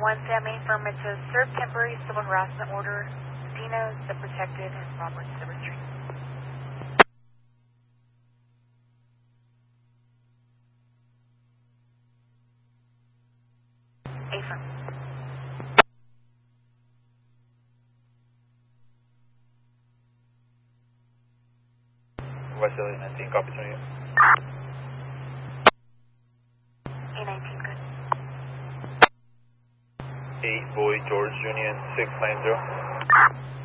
One family affirmative, serve temporary civil harassment order. Dino, the protected, and Roberts, the retreat. Affirm. West LA 19, copy 28. A19, good. 8 Boy George Union 690.